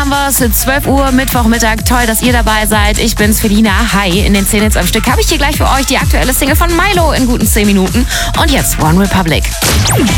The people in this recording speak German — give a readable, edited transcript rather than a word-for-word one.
haben wir es. 12 Uhr, Mittwochmittag. Toll, dass ihr dabei seid. Ich bin's, Felina. Hi. In den 10 Hits am Stück habe ich hier gleich für euch die aktuelle Single von Milo in guten 10 Minuten. Und jetzt One Republic.